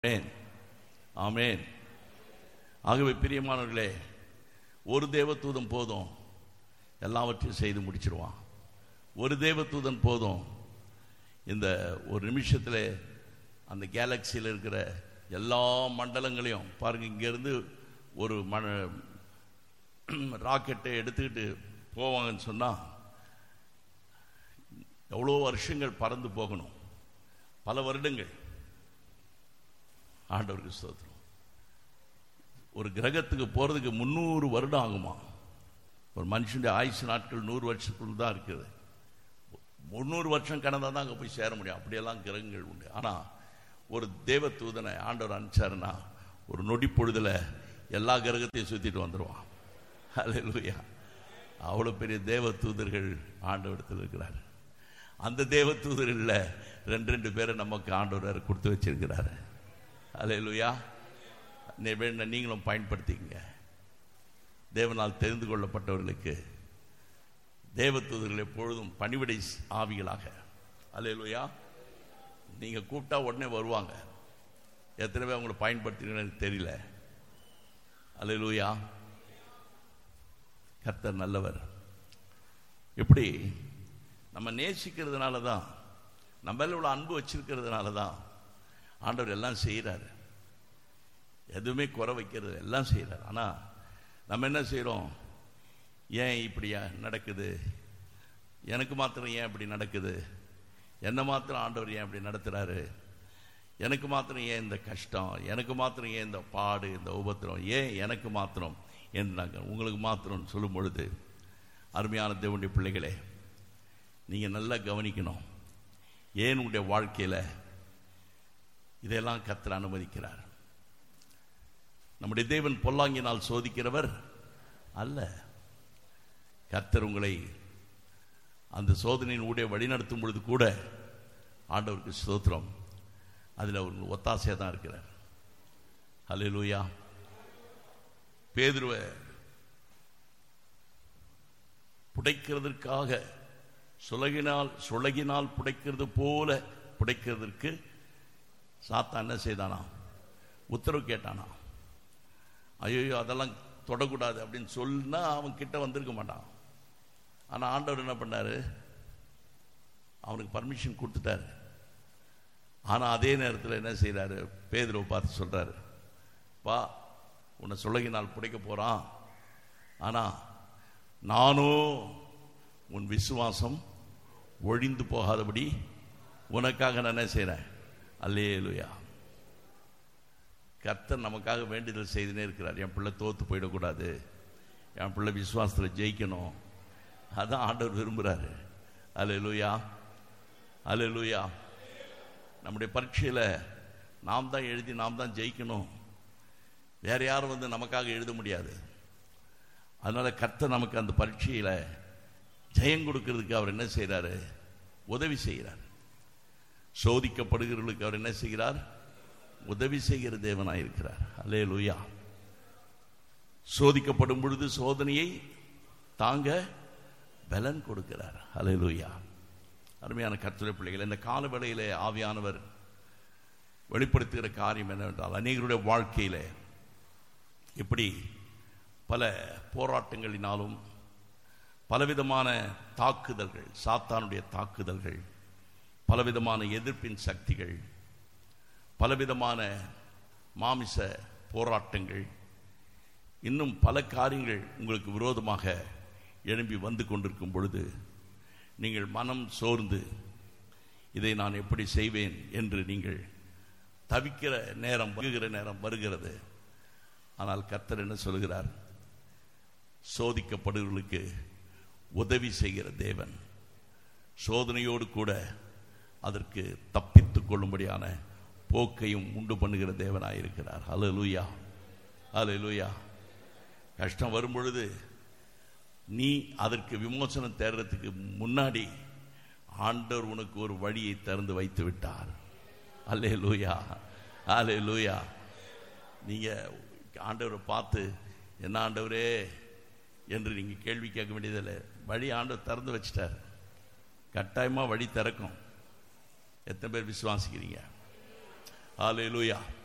ஆமென், ஆமென். ஆகவே பிரியமானவர்களே, ஒரு தேவதூதன் போதும், எல்லாவற்றையும் செய்து முடிச்சிருவான். ஒரு தேவதூதன் போதும், இந்த ஒரு நிமிஷத்தில் அந்த கேலக்சியில் இருக்கிற எல்லா மண்டலங்களையும் பாருங்க. இங்கேருந்து ஒரு ராக்கெட்டை எடுத்துக்கிட்டு போவாங்கன்னு சொன்னால் எவ்வளோ வருஷங்கள் பறந்து போகணும், பல வருடங்கள். ஆண்டவருக்கு ஸ்தோத்திரம். ஒரு கிரகத்துக்கு போகிறதுக்கு 300 வருடம் ஆகுமா? ஒரு மனுஷனுடைய ஆயுசு நாட்கள் 100 வருஷத்துக்குள்ள தான் இருக்குது. 300 வருஷம் கடந்தால் தான் அங்கே போய் சேர முடியும். அப்படியெல்லாம் கிரகங்கள் உண்டு. ஆனால் ஒரு தேவ தூதனை ஆண்டவர் அனுப்பிச்சாருன்னா ஒரு நொடி பொழுதில் எல்லா கிரகத்தையும் சுற்றிட்டு வந்துடுவான். அல்லேலூயா. அவ்வளோ பெரிய தேவ தூதர்கள் ஆண்டவரிடத்தில் இருக்கிறார். அந்த தேவ தூதர்களில் 2 பேரை நமக்கு ஆண்டவர் கொடுத்து வச்சிருக்கிறாரு. அல்லேலூயா. நீங்களும் பயன்படுத்திக்கங்க. தேவனால் தெரிந்து கொள்ளப்பட்டவர்களுக்கு தேவதூதர்கள் எப்பொழுதும் பணிவிடை ஆவிகளாக. அல்லேலூயா. நீங்கள் கூப்பிட்டா உடனே வருவாங்க. எத்தனை பேர் அவங்களை பயன்படுத்தினீங்கன்னு எனக்கு தெரியல. அல்லேலூயா. கர்த்தர் நல்லவர். எப்படி நம்ம நேசிக்கிறதுனால தான், நம்ம இவ்வளோ அன்பு வச்சிருக்கிறதுனால தான் ஆண்டவர் எல்லாம் செய்கிறாரு. எதுவுமே குறை வைக்கிறது, எல்லாம் செய்கிறார். ஆனால் நம்ம என்ன செய்கிறோம்? ஏன் இப்படியா நடக்குது? எனக்கு மாத்திரம் ஏன் இப்படி நடக்குது? என்னை மாத்திரம் ஆண்டவர் ஏன் இப்படி நடத்துகிறாரு? எனக்கு மாத்திரம் ஏன் இந்த கஷ்டம்? எனக்கு மாத்திரம் ஏன் இந்த பாடு, இந்த உபத்திரம்? ஏன் எனக்கு மாத்திரம் என்று உங்களுக்கு மாத்திரம் சொல்லும் பொழுது, அருமையான தேவனுடைய பிள்ளைகளே, நீங்கள் நல்லா கவனிக்கணும். ஏன் உங்களுடைய வாழ்க்கையில் இதெல்லாம் கர்த்தர் அனுமதிக்கிறார்? நம்முடைய தேவன் பொல்லாங்கினால் சோதிக்கிறவர் அல்ல. கர்த்தர் உங்களை அந்த சோதனையின் ஊடே வழிநடத்தும் பொழுது கூட ஆண்டவருக்கு ஸ்தோத்திரம், அதில் அவர் ஒத்தாசையாக தான் இருக்கிறார். அல்லேலூயா. பேதுருவை புடைக்கிறதற்காக சுலகினால் புடைக்கிறது போல புடைக்கிறதற்கு சாத்தான் என்ன செய்தானா? உத்தரவு கேட்டானா? ஐயோ அதெல்லாம் தொடக்கூடாது அப்படின்னு சொன்னா அவன் கிட்ட வந்திருக்க மாட்டான். ஆனால் ஆண்டவர் என்ன பண்ணாரு? அவனுக்கு பர்மிஷன் கொடுத்துட்டாரு. ஆனால் அதே நேரத்தில் என்ன செய்கிறாரு? பேதுருவை பார்த்து சொல்கிறாரு, பா, உன்னை சுலகினால் புடைக்க போகிறான், ஆனால் நானும் உன் விசுவாசம் ஒழிந்து போகாதபடி உனக்காக நான் என்ன செய்கிறேன். அல்லேலூயா. கர்த்தர் நமக்காக வேண்டுதல் செய்துனே இருக்கிறார். என் பிள்ளை தோற்று போயிடக்கூடாது, என் பிள்ளை விசுவாசத்தில் ஜெயிக்கணும். அதான் ஆண்டவர் விரும்புகிறாரு. அல்லேலூயா, அல்லேலூயா. நம்முடைய பரீட்சையில் நாம் தான் எழுதி நாம் தான் ஜெயிக்கணும். வேறு யாரும் நமக்காக எழுத முடியாது. அதனால் கர்த்தர் நமக்கு அந்த பரீட்சையில் ஜெயம் கொடுக்கறதுக்கு அவர் என்ன செய்கிறாரு? உதவி செய்கிறார். சோதிக்கப்படுகிறவர்களுக்கு அவர் என்ன செய்கிறார்? உதவி செய்கிற தேவனாயிருக்கிறார். அல்லேலூயா. சோதிக்கப்படும் பொழுது சோதனையை தாங்க பலன் கொடுக்கிறார். அல்லேலூயா. அருமையான கர்த்தருடைய பிள்ளைகள், இந்த கால வேளையிலே ஆவியானவர் வெளிப்படுத்துகிற காரியம் என்னவென்றால், அநேகருடைய வாழ்க்கையில் எப்படி பல போராட்டங்களினாலும் பலவிதமான தாக்குதல்கள், சாத்தானுடைய தாக்குதல்கள், பலவிதமான எதிர்ப்பின் சக்திகள், பலவிதமான மாமிச போராட்டங்கள், இன்னும் பல காரியங்கள் உங்களுக்கு விரோதமாக எழும்பி வந்து கொண்டிருக்கும் பொழுது நீங்கள் மனம் சோர்ந்து இதை நான் எப்படி செய்வேன் என்று நீங்கள் தவிக்கிற நேரம் வருகிறது. ஆனால் கர்த்தர் என்ன சொல்கிறார்? சோதிக்கப்படுவர்களுக்கு உதவி செய்கிற தேவன், சோதனையோடு கூட அதற்கு தப்பித்துக் கொள்ளும்படியான போக்கையும் உண்டு பண்ணுகிற தேவனாயிருக்கிறார். அல்லேலூயா, அல்லேலூயா. கஷ்டம் வரும் பொழுது நீ அதற்கு விமோசனம் தேடுறதுக்கு முன்னாடி ஆண்டவர் உனக்கு ஒரு வழியை திறந்து வைத்து விட்டார். அல்லேலூயா, அல்லேலூயா. நீங்கள் ஆண்டவரை பார்த்து என்ன ஆண்டவரே என்று நீங்கள் கேள்வி கேட்க வேண்டியதில்லை. வழி ஆண்டவர் திறந்து வச்சிட்டார். கட்டாயமாக வழி திறக்கும். எத்தனை பேர் விசுவாசிக்கிறீங்க? ஹல்லேலூயா.